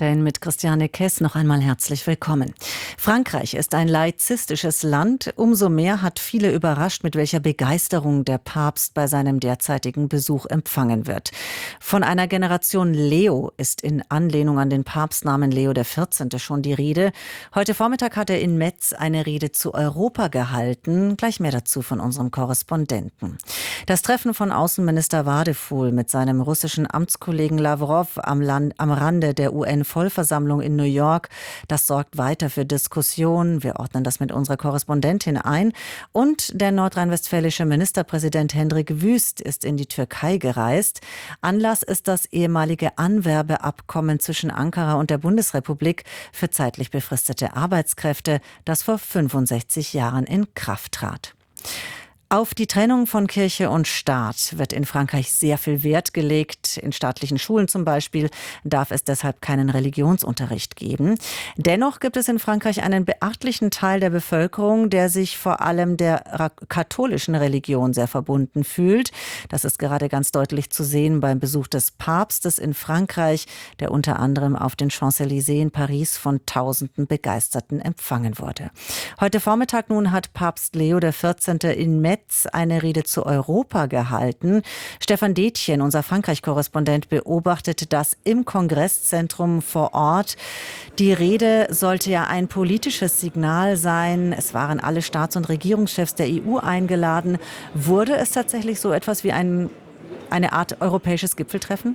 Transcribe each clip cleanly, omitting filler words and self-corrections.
Mit Christiane Kess noch einmal herzlich willkommen. Frankreich ist ein laizistisches Land. Umso mehr hat viele überrascht, mit welcher Begeisterung der Papst bei seinem derzeitigen Besuch empfangen wird. Von einer Generation Leo ist in Anlehnung an den Papstnamen Leo XIV. Schon die Rede. Heute Vormittag hat er in Metz eine Rede zu Europa gehalten. Gleich mehr dazu von unserem Korrespondenten. Das Treffen von Außenminister Wadephul mit seinem russischen Amtskollegen Lawrow am Rande der UN-Vollversammlung in New York, das sorgt weiter für Diskussionen. Wir ordnen das mit unserer Korrespondentin ein. Und der nordrhein-westfälische Ministerpräsident Hendrik Wüst ist in die Türkei gereist. Anlass ist das ehemalige Anwerbeabkommen zwischen Ankara und der Bundesrepublik für zeitlich befristete Arbeitskräfte, das vor 65 Jahren in Kraft trat. Auf die Trennung von Kirche und Staat wird in Frankreich sehr viel Wert gelegt. In staatlichen Schulen zum Beispiel darf es deshalb keinen Religionsunterricht geben. Dennoch gibt es in Frankreich einen beachtlichen Teil der Bevölkerung, der sich vor allem der katholischen Religion sehr verbunden fühlt. Das ist gerade ganz deutlich zu sehen beim Besuch des Papstes in Frankreich, der unter anderem auf den Champs-Élysées in Paris von Tausenden Begeisterten empfangen wurde. Heute Vormittag nun hat Papst Leo XIV. In Metz eine Rede zu Europa gehalten. Stefan Detjen, unser Frankreich-Korrespondent, beobachtet das im Kongresszentrum vor Ort. Die Rede sollte ja ein politisches Signal sein. Es waren alle Staats- und Regierungschefs der EU eingeladen. Wurde es tatsächlich so etwas wie eine Art europäisches Gipfeltreffen?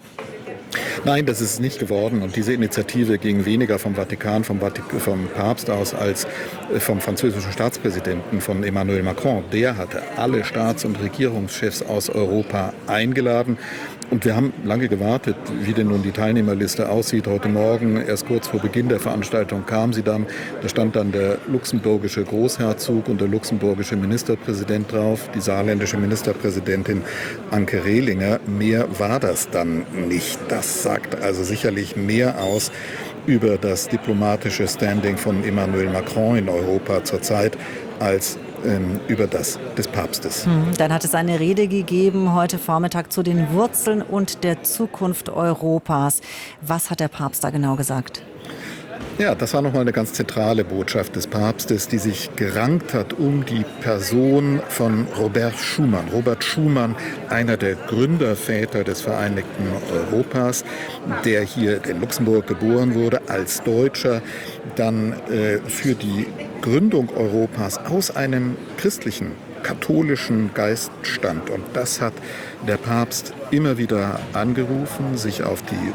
Nein, das ist es nicht geworden. Und diese Initiative ging weniger vom Vatikan, vom Papst aus, als vom französischen Staatspräsidenten, von Emmanuel Macron. Der hatte alle Staats- und Regierungschefs aus Europa eingeladen. Und wir haben lange gewartet, wie denn nun die Teilnehmerliste aussieht. Heute Morgen, erst kurz vor Beginn der Veranstaltung, kam sie dann. Da stand dann der luxemburgische Großherzog und der luxemburgische Ministerpräsident drauf, die saarländische Ministerpräsidentin Anke Rehlinger. Mehr war das dann nicht. Das sagt also sicherlich mehr aus über das diplomatische Standing von Emmanuel Macron in Europa zurzeit als über das des Papstes. Dann hat es eine Rede gegeben heute Vormittag zu den Wurzeln und der Zukunft Europas. Was hat der Papst da genau gesagt? Ja, das war nochmal eine ganz zentrale Botschaft des Papstes, die sich gerankt hat um die Person von Robert Schuman. Robert Schuman, einer der Gründerväter des Vereinigten Europas, der hier in Luxemburg geboren wurde, als Deutscher, dann für die Gründung Europas aus einem christlichen, katholischen Geist stand. Und das hat der Papst immer wieder angerufen, sich auf die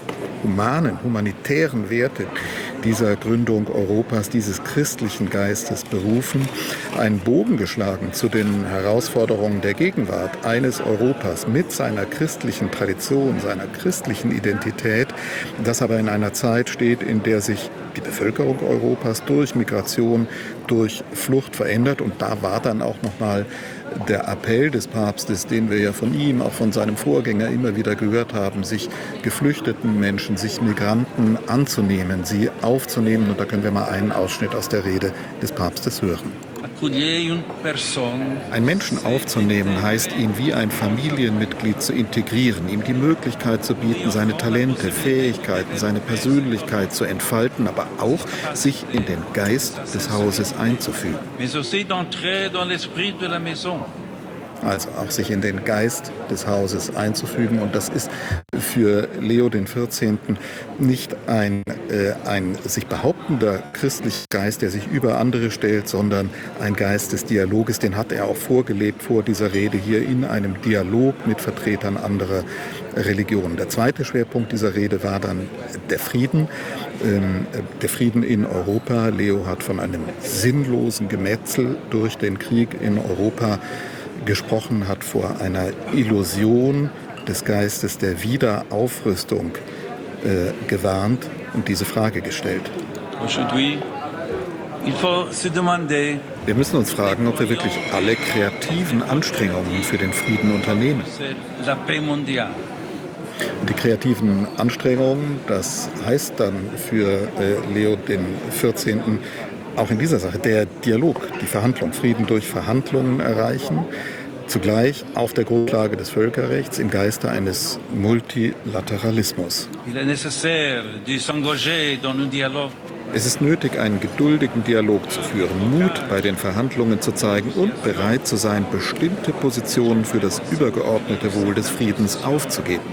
humanitären Werte dieser Gründung Europas, dieses christlichen Geistes berufen, einen Bogen geschlagen zu den Herausforderungen der Gegenwart eines Europas mit seiner christlichen Tradition, seiner christlichen Identität, das aber in einer Zeit steht, in der sich die Bevölkerung Europas durch Migration, durch Flucht verändert. Und da war dann auch nochmal der Appell des Papstes, den wir ja von ihm, auch von seinem Vorgänger immer wieder gehört haben, sich geflüchteten Menschen, sich Migranten anzunehmen, sie aufzunehmen. Und da können wir mal einen Ausschnitt aus der Rede des Papstes hören. Ein Menschen aufzunehmen heißt, ihn wie ein Familienmitglied zu integrieren, ihm die Möglichkeit zu bieten, seine Talente, Fähigkeiten, seine Persönlichkeit zu entfalten, aber auch sich in den Geist des Hauses einzufügen. Also auch sich in den Geist des Hauses einzufügen. Und das ist für Leo XIV. Nicht ein sich behauptender christlicher Geist, der sich über andere stellt, sondern ein Geist des Dialoges. Den hat er auch vorgelebt vor dieser Rede hier in einem Dialog mit Vertretern anderer Religionen. Der zweite Schwerpunkt dieser Rede war dann der Frieden. Der Frieden in Europa. Leo hat von einem sinnlosen Gemetzel durch den Krieg in Europa gesprochen, hat vor einer Illusion des Geistes der Wiederaufrüstung gewarnt und diese Frage gestellt. Wir müssen uns fragen, ob wir wirklich alle kreativen Anstrengungen für den Frieden unternehmen. Die kreativen Anstrengungen, das heißt dann für Leo XIV. Auch in dieser Sache der Dialog, die Verhandlung, Frieden durch Verhandlungen erreichen, Zugleich auf der Grundlage des Völkerrechts im Geiste eines Multilateralismus. Es ist nötig, einen geduldigen Dialog zu führen, Mut bei den Verhandlungen zu zeigen und bereit zu sein, bestimmte Positionen für das übergeordnete Wohl des Friedens aufzugeben.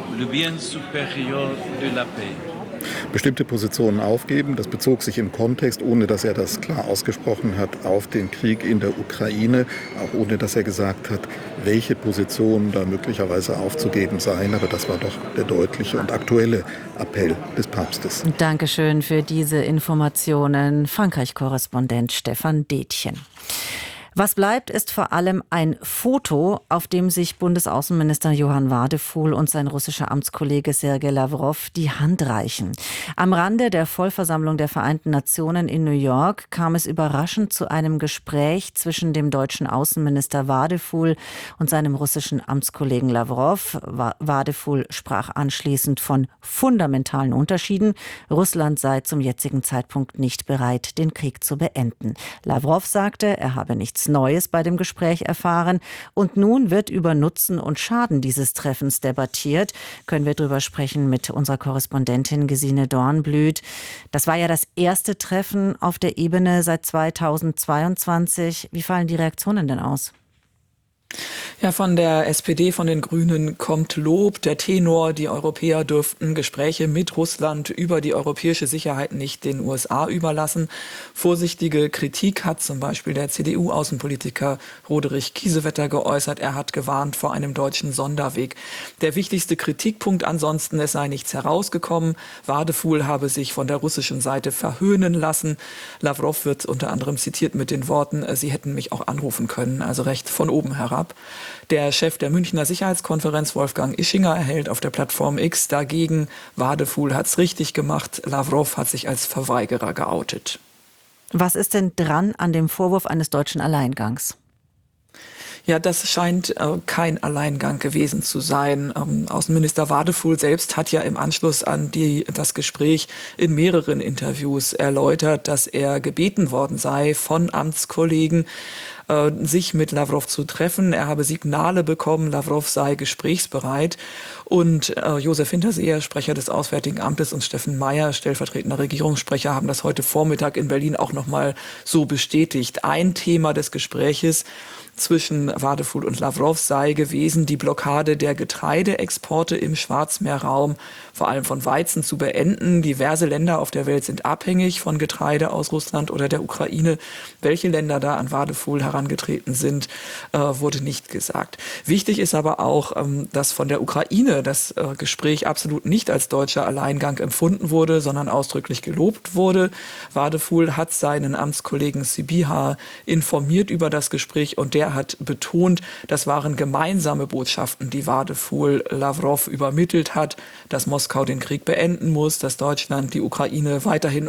Bestimmte Positionen aufgeben, das bezog sich im Kontext, ohne dass er das klar ausgesprochen hat, auf den Krieg in der Ukraine, auch ohne dass er gesagt hat, welche Positionen da möglicherweise aufzugeben seien. Aber das war doch der deutliche und aktuelle Appell des Papstes. Dankeschön für diese Informationen, Frankreich-Korrespondent Stefan Detjen. Was bleibt, ist vor allem ein Foto, auf dem sich Bundesaußenminister Johann Wadefuhl und sein russischer Amtskollege Sergei Lawrow die Hand reichen. Am Rande der Vollversammlung der Vereinten Nationen in New York kam es überraschend zu einem Gespräch zwischen dem deutschen Außenminister Wadefuhl und seinem russischen Amtskollegen Lawrow. Wadefuhl sprach anschließend von fundamentalen Unterschieden. Russland sei zum jetzigen Zeitpunkt nicht bereit, den Krieg zu beenden. Lawrow sagte, er habe nichts Neues bei dem Gespräch erfahren. Und nun wird über Nutzen und Schaden dieses Treffens debattiert. Können wir darüber sprechen mit unserer Korrespondentin Gesine Dornblüt. Das war ja das erste Treffen auf der Ebene seit 2022. Wie fallen die Reaktionen denn aus? Ja, von der SPD, von den Grünen kommt Lob. Der Tenor, die Europäer dürften Gespräche mit Russland über die europäische Sicherheit nicht den USA überlassen. Vorsichtige Kritik hat zum Beispiel der CDU-Außenpolitiker Roderich Kiesewetter geäußert. Er hat gewarnt vor einem deutschen Sonderweg. Der wichtigste Kritikpunkt ansonsten, es sei nichts herausgekommen. Wadefuhl habe sich von der russischen Seite verhöhnen lassen. Lawrow wird unter anderem zitiert mit den Worten, sie hätten mich auch anrufen können, also recht von oben herab. Der Chef der Münchner Sicherheitskonferenz, Wolfgang Ischinger, erhält auf der Plattform X dagegen, Wadefuhl hat's richtig gemacht, Lawrow hat sich als Verweigerer geoutet. Was ist denn dran an dem Vorwurf eines deutschen Alleingangs? Ja, das scheint kein Alleingang gewesen zu sein. Außenminister Wadefuhl selbst hat ja im Anschluss an das Gespräch in mehreren Interviews erläutert, dass er gebeten worden sei von Amtskollegen, sich mit Lawrow zu treffen. Er habe Signale bekommen, Lawrow sei gesprächsbereit. Und Josef Hinterseher, Sprecher des Auswärtigen Amtes, und Steffen Mayer, stellvertretender Regierungssprecher, haben das heute Vormittag in Berlin auch nochmal so bestätigt. Ein Thema des Gespräches zwischen Wadefuhl und Lawrow sei gewesen, die Blockade der Getreideexporte im Schwarzmeerraum, vor allem von Weizen, zu beenden. Diverse Länder auf der Welt sind abhängig von Getreide aus Russland oder der Ukraine. Welche Länder da an Wadefuhl herangetreten sind, wurde nicht gesagt. Wichtig ist aber auch, dass von der Ukraine das Gespräch absolut nicht als deutscher Alleingang empfunden wurde, sondern ausdrücklich gelobt wurde. Wadefuhl hat seinen Amtskollegen Sybiha informiert über das Gespräch und der hat betont, das waren gemeinsame Botschaften, die Wadefuhl Lawrow übermittelt hat, dass Moskau den Krieg beenden muss, dass Deutschland die Ukraine weiterhin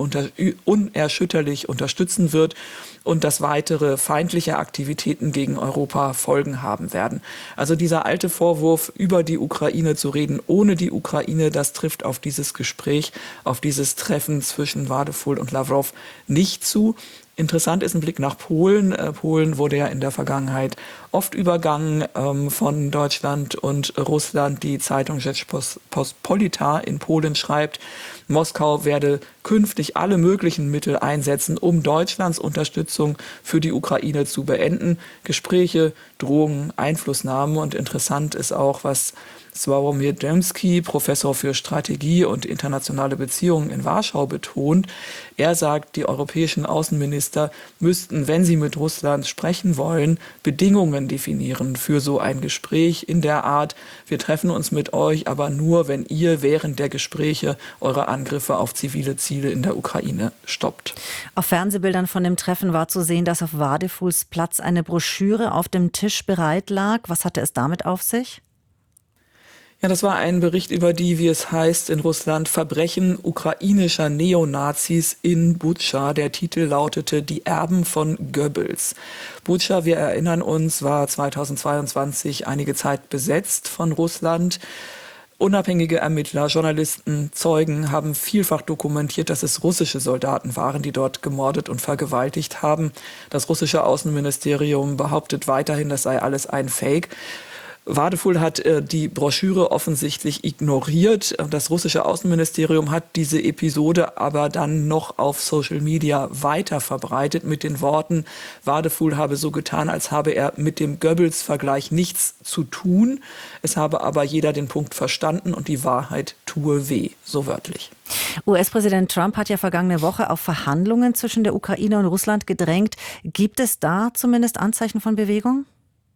unerschütterlich unterstützen wird und dass weitere feindliche Aktivitäten gegen Europa Folgen haben werden. Also dieser alte Vorwurf, über die Ukraine zu reden, ohne die Ukraine, das trifft auf dieses Gespräch, auf dieses Treffen zwischen Wadefuhl und Lawrow nicht zu. Interessant ist ein Blick nach Polen. Polen wurde ja in der Vergangenheit oft übergangen von Deutschland und Russland. Die Zeitung Rzeczpospolita in Polen schreibt, Moskau werde künftig alle möglichen Mittel einsetzen, um Deutschlands Unterstützung für die Ukraine zu beenden. Gespräche, Drohungen, Einflussnahmen. Und interessant ist auch, was Sławomir Dębski, Professor für Strategie und internationale Beziehungen in Warschau, betont. Er sagt, die europäischen Außenminister müssten, wenn sie mit Russland sprechen wollen, Bedingungen definieren für so ein Gespräch in der Art, wir treffen uns mit euch, aber nur, wenn ihr während der Gespräche eure Angriffe auf zivile Ziele in der Ukraine stoppt. Auf Fernsehbildern von dem Treffen war zu sehen, dass auf Wadefuhls Platz eine Broschüre auf dem Tisch bereit lag. Was hatte es damit auf sich? Ja, das war ein Bericht über die, wie es heißt in Russland, Verbrechen ukrainischer Neonazis in Butscha. Der Titel lautete Die Erben von Goebbels. Butscha, wir erinnern uns, war 2022 einige Zeit besetzt von Russland. Unabhängige Ermittler, Journalisten, Zeugen haben vielfach dokumentiert, dass es russische Soldaten waren, die dort gemordet und vergewaltigt haben. Das russische Außenministerium behauptet weiterhin, das sei alles ein Fake. Wadefuhl hat die Broschüre offensichtlich ignoriert. Das russische Außenministerium hat diese Episode aber dann noch auf Social Media weiter verbreitet mit den Worten, Wadefuhl habe so getan, als habe er mit dem Goebbels-Vergleich nichts zu tun. Es habe aber jeder den Punkt verstanden und die Wahrheit tue weh, so wörtlich. US-Präsident Trump hat ja vergangene Woche auf Verhandlungen zwischen der Ukraine und Russland gedrängt. Gibt es da zumindest Anzeichen von Bewegung?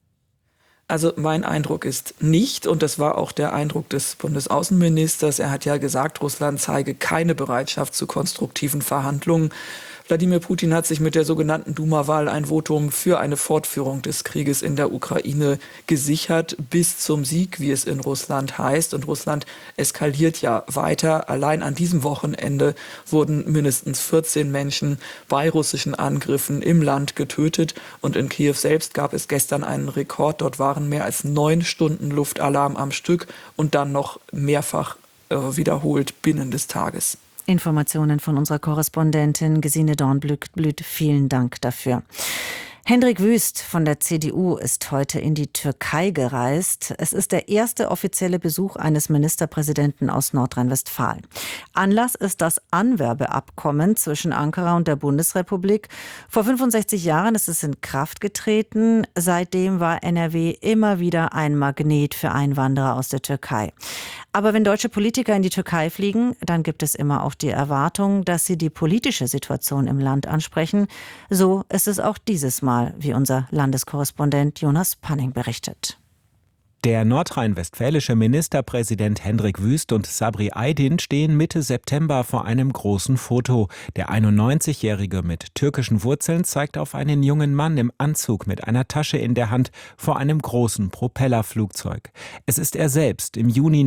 Also mein Eindruck ist nicht, und das war auch der Eindruck des Bundesaußenministers, er hat ja gesagt, Russland zeige keine Bereitschaft zu konstruktiven Verhandlungen. Wladimir Putin hat sich mit der sogenannten Duma-Wahl ein Votum für eine Fortführung des Krieges in der Ukraine gesichert, bis zum Sieg, wie es in Russland heißt. Und Russland eskaliert ja weiter. Allein an diesem Wochenende wurden mindestens 14 Menschen bei russischen Angriffen im Land getötet. Und in Kiew selbst gab es gestern einen Rekord. Dort waren mehr als 9 Stunden Luftalarm am Stück und dann noch mehrfach wiederholt binnen des Tages. Informationen von unserer Korrespondentin Gesine Dornblüt. Vielen Dank dafür. Hendrik Wüst von der CDU ist heute in die Türkei gereist. Es ist der erste offizielle Besuch eines Ministerpräsidenten aus Nordrhein-Westfalen. Anlass ist das Anwerbeabkommen zwischen Ankara und der Bundesrepublik. Vor 65 Jahren ist es in Kraft getreten. Seitdem war NRW immer wieder ein Magnet für Einwanderer aus der Türkei. Aber wenn deutsche Politiker in die Türkei fliegen, dann gibt es immer auch die Erwartung, dass sie die politische Situation im Land ansprechen. So ist es auch dieses Mal, wie unser Landeskorrespondent Jonas Panning berichtet. Der nordrhein-westfälische Ministerpräsident Hendrik Wüst und Sabri Aydin stehen Mitte September vor einem großen Foto. Der 91-Jährige mit türkischen Wurzeln zeigt auf einen jungen Mann im Anzug mit einer Tasche in der Hand vor einem großen Propellerflugzeug. Es ist er selbst im Juni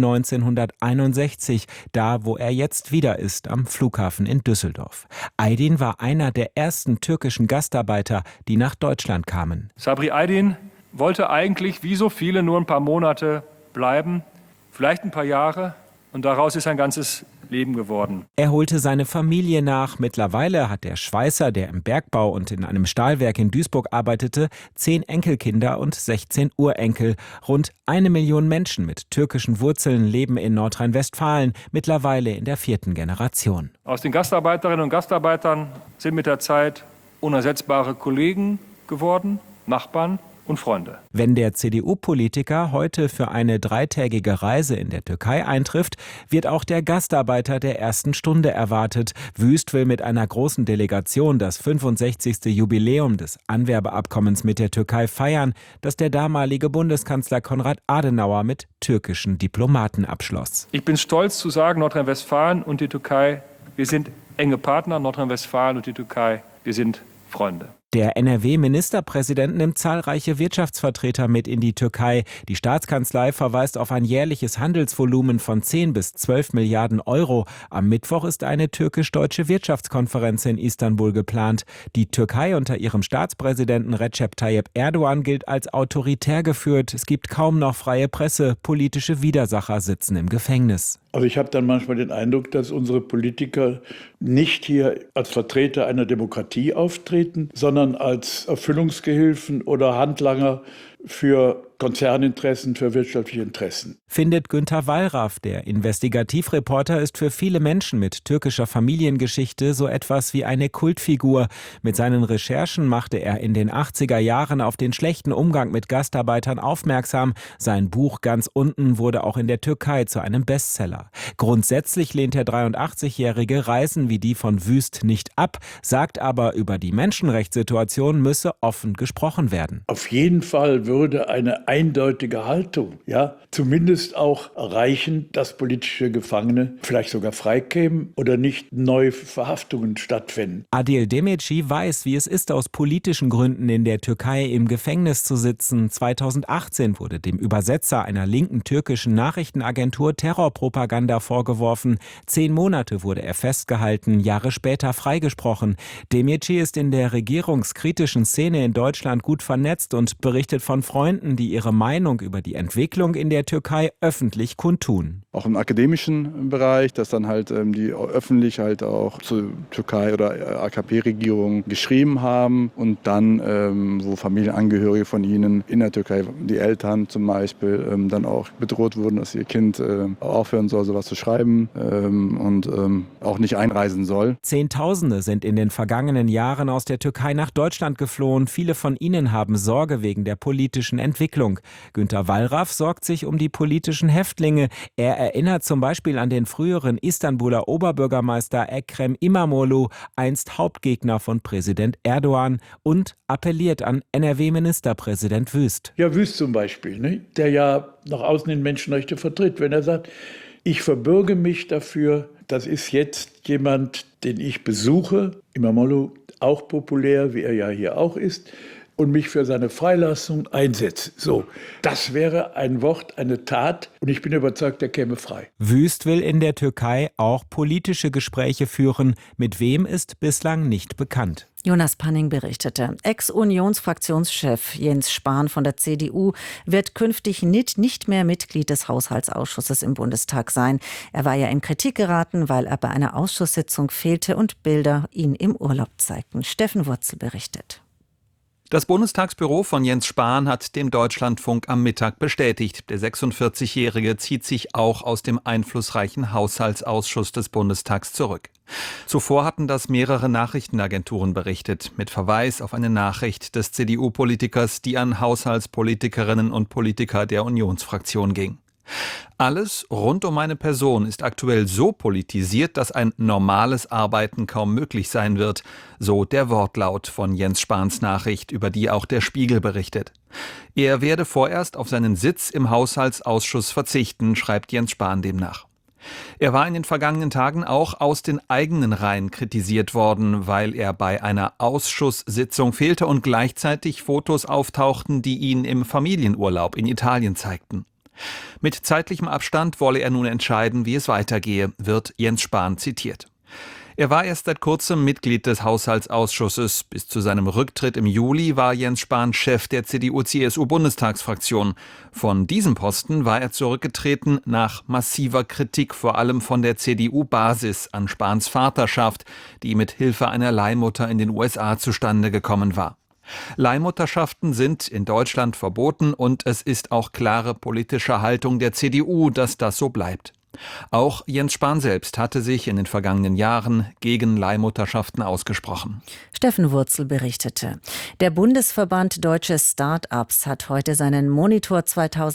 1961, da wo er jetzt wieder ist, am Flughafen in Düsseldorf. Aydin war einer der ersten türkischen Gastarbeiter, die nach Deutschland kamen. Sabri Aydin wollte eigentlich, wie so viele, nur ein paar Monate bleiben, vielleicht ein paar Jahre, und daraus ist ein ganzes Leben geworden. Er holte seine Familie nach. Mittlerweile hat der Schweißer, der im Bergbau und in einem Stahlwerk in Duisburg arbeitete, 10 Enkelkinder und 16 Urenkel. Rund 1 Million Menschen mit türkischen Wurzeln leben in Nordrhein-Westfalen, mittlerweile in der 4. Generation. Aus den Gastarbeiterinnen und Gastarbeitern sind mit der Zeit unersetzbare Kollegen geworden, Nachbarn und Freunde. Wenn der CDU-Politiker heute für eine 3-tägige Reise in der Türkei eintrifft, wird auch der Gastarbeiter der ersten Stunde erwartet. Wüst will mit einer großen Delegation das 65. Jubiläum des Anwerbeabkommens mit der Türkei feiern, das der damalige Bundeskanzler Konrad Adenauer mit türkischen Diplomaten abschloss. Ich bin stolz zu sagen, Nordrhein-Westfalen und die Türkei, wir sind enge Partner. Nordrhein-Westfalen und die Türkei, wir sind Freunde. Der NRW-Ministerpräsident nimmt zahlreiche Wirtschaftsvertreter mit in die Türkei. Die Staatskanzlei verweist auf ein jährliches Handelsvolumen von 10 bis 12 Milliarden Euro. Am Mittwoch ist eine türkisch-deutsche Wirtschaftskonferenz in Istanbul geplant. Die Türkei unter ihrem Staatspräsidenten Recep Tayyip Erdogan gilt als autoritär geführt. Es gibt kaum noch freie Presse. Politische Widersacher sitzen im Gefängnis. Also ich habe dann manchmal den Eindruck, dass unsere Politiker nicht hier als Vertreter einer Demokratie auftreten, sondern als Erfüllungsgehilfen oder Handlanger für Konzerninteressen, für wirtschaftliche Interessen. Findet Günter Wallraff, der Investigativreporter, ist für viele Menschen mit türkischer Familiengeschichte so etwas wie eine Kultfigur. Mit seinen Recherchen machte er in den 80er Jahren auf den schlechten Umgang mit Gastarbeitern aufmerksam. Sein Buch Ganz unten wurde auch in der Türkei zu einem Bestseller. Grundsätzlich lehnt der 83-Jährige Reisen wie die von Wüst nicht ab, sagt aber, über die Menschenrechtssituation müsse offen gesprochen werden. Auf jeden Fall würde eine eindeutige Haltung, zumindest auch erreichen, dass politische Gefangene vielleicht sogar freikämen oder nicht neue Verhaftungen stattfinden. Adil Demirci weiß, wie es ist, aus politischen Gründen in der Türkei im Gefängnis zu sitzen. 2018 wurde dem Übersetzer einer linken türkischen Nachrichtenagentur Terrorpropaganda vorgeworfen. 10 Monate wurde er festgehalten, Jahre später freigesprochen. Demirci ist in der regierungskritischen Szene in Deutschland gut vernetzt und berichtet von von Freunden, die ihre Meinung über die Entwicklung in der Türkei öffentlich kundtun. Auch im akademischen Bereich, dass dann halt die öffentlich halt auch zur Türkei oder AKP-Regierung geschrieben haben und dann, wo Familienangehörige von ihnen in der Türkei, die Eltern zum Beispiel, dann auch bedroht wurden, dass ihr Kind aufhören soll, sowas zu schreiben und auch nicht einreisen soll. Zehntausende sind in den vergangenen Jahren aus der Türkei nach Deutschland geflohen. Viele von ihnen haben Sorge wegen der politischen Entwicklung. Günter Wallraff sorgt sich um die politischen Häftlinge. Er erinnert zum Beispiel an den früheren Istanbuler Oberbürgermeister Ekrem İmamoğlu, einst Hauptgegner von Präsident Erdogan, und appelliert an NRW-Ministerpräsident Wüst. Ja, Wüst zum Beispiel, ne? Der ja nach außen den Menschenrechte vertritt. Wenn er sagt, ich verbürge mich dafür, das ist jetzt jemand, den ich besuche, İmamoğlu, auch populär, wie er ja hier auch ist, und mich für seine Freilassung einsetzt. So, das wäre ein Wort, eine Tat, und ich bin überzeugt, er käme frei. Wüst will in der Türkei auch politische Gespräche führen. Mit wem ist bislang nicht bekannt. Jonas Panning berichtete. Ex-Unionsfraktionschef Jens Spahn von der CDU wird künftig nicht mehr Mitglied des Haushaltsausschusses im Bundestag sein. Er war ja in Kritik geraten, weil er bei einer Ausschusssitzung fehlte und Bilder ihn im Urlaub zeigten. Steffen Wurzel berichtet. Das Bundestagsbüro von Jens Spahn hat dem Deutschlandfunk am Mittag bestätigt, der 46-Jährige zieht sich auch aus dem einflussreichen Haushaltsausschuss des Bundestags zurück. Zuvor hatten das mehrere Nachrichtenagenturen berichtet, mit Verweis auf eine Nachricht des CDU-Politikers, die an Haushaltspolitikerinnen und Politiker der Unionsfraktion ging. Alles rund um meine Person ist aktuell so politisiert, dass ein normales Arbeiten kaum möglich sein wird, so der Wortlaut von Jens Spahns Nachricht, über die auch der Spiegel berichtet. Er werde vorerst auf seinen Sitz im Haushaltsausschuss verzichten, schreibt Jens Spahn demnach. Er war in den vergangenen Tagen auch aus den eigenen Reihen kritisiert worden, weil er bei einer Ausschusssitzung fehlte und gleichzeitig Fotos auftauchten, die ihn im Familienurlaub in Italien zeigten. Mit zeitlichem Abstand wolle er nun entscheiden, wie es weitergehe, wird Jens Spahn zitiert. Er war erst seit kurzem Mitglied des Haushaltsausschusses. Bis zu seinem Rücktritt im Juli war Jens Spahn Chef der CDU-CSU-Bundestagsfraktion. Von diesem Posten war er zurückgetreten nach massiver Kritik, vor allem von der CDU-Basis an Spahns Vaterschaft, die mit Hilfe einer Leihmutter in den USA zustande gekommen war. Leihmutterschaften sind in Deutschland verboten und es ist auch klare politische Haltung der CDU, dass das so bleibt. Auch Jens Spahn selbst hatte sich in den vergangenen Jahren gegen Leihmutterschaften ausgesprochen. Steffen Wurzel berichtete. Der Bundesverband Deutsche Start-ups hat heute seinen Monitor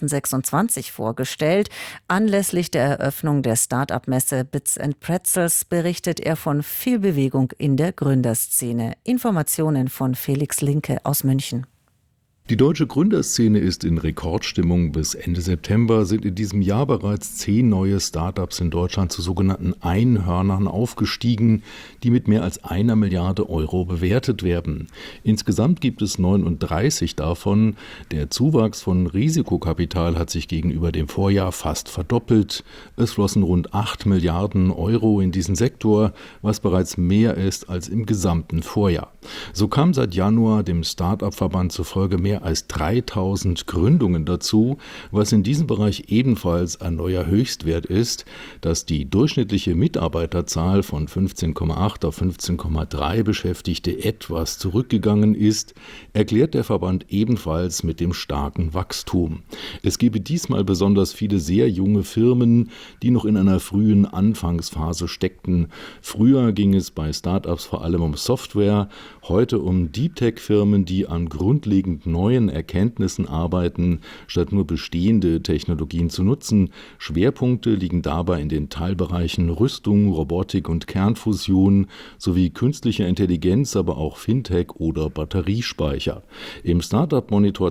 2026 vorgestellt. Anlässlich der Eröffnung der Start-up-Messe Bits & Pretzels berichtet er von viel Bewegung in der Gründerszene. Informationen von Felix Linke aus München. Die deutsche Gründerszene ist in Rekordstimmung. Bis Ende September sind in diesem Jahr bereits 10 neue Startups in Deutschland zu sogenannten Einhörnern aufgestiegen, die mit mehr als 1 Milliarde Euro bewertet werden. Insgesamt gibt es 39 davon. Der Zuwachs von Risikokapital hat sich gegenüber dem Vorjahr fast verdoppelt. Es flossen rund 8 Milliarden Euro in diesen Sektor, was bereits mehr ist als im gesamten Vorjahr. So kam seit Januar dem Start-up-Verband zufolge mehr als 3000 Gründungen dazu, was in diesem Bereich ebenfalls ein neuer Höchstwert ist. Dass die durchschnittliche Mitarbeiterzahl von 15,8 auf 15,3 Beschäftigte etwas zurückgegangen ist, erklärt der Verband ebenfalls mit dem starken Wachstum. Es gebe diesmal besonders viele sehr junge Firmen, die noch in einer frühen Anfangsphase steckten. Früher ging es bei Startups vor allem um Software, heute um Deep-Tech-Firmen, die an grundlegend neuen Erkenntnissen arbeiten, statt nur bestehende Technologien zu nutzen. Schwerpunkte liegen dabei in den Teilbereichen Rüstung, Robotik und Kernfusion sowie künstliche Intelligenz, aber auch Fintech oder Batteriespeicher. Im Startup-Monitor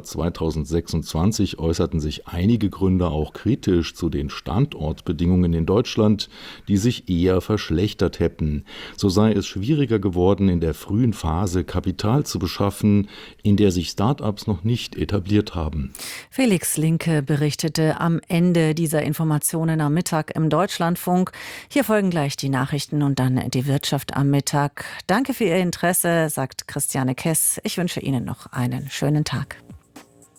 2026 äußerten sich einige Gründer auch kritisch zu den Standortbedingungen in Deutschland, die sich eher verschlechtert hätten. So sei es schwieriger geworden, in der frühen Phase Kapital zu beschaffen, in der sich Startups noch nicht etabliert haben. Felix Linke berichtete am Ende dieser Informationen am Mittag im Deutschlandfunk. Hier folgen gleich die Nachrichten und dann die Wirtschaft am Mittag. Danke für Ihr Interesse, sagt Christiane Kess. Ich wünsche Ihnen noch einen schönen Tag.